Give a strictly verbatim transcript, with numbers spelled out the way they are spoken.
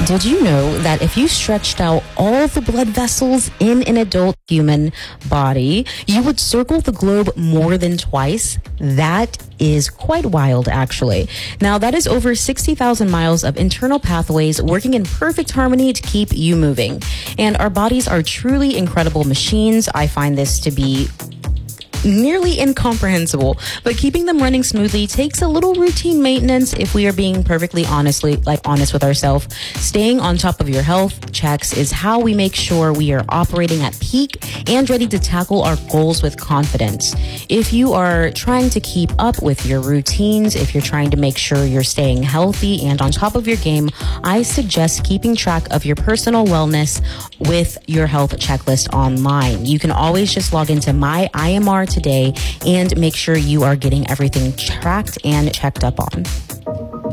Did you know that if you stretched out all the blood vessels in an adult human body, you would circle the globe more than twice? That is quite wild, actually. Now, that is over sixty thousand miles of internal pathways working in perfect harmony to keep you moving. And our bodies are truly incredible machines. I find this to be nearly incomprehensible, but keeping them running smoothly takes a little routine maintenance if we are being perfectly honestly like honest with ourselves. Staying on top of your health checks is how we make sure we are operating at peak and ready to tackle our goals with confidence. If you are trying to keep up with your routines, if you're trying to make sure you're staying healthy and on top of your game, I suggest keeping track of your personal wellness with your health checklist online. You can always just log into my I M R today and make sure you are getting everything tracked and checked up on.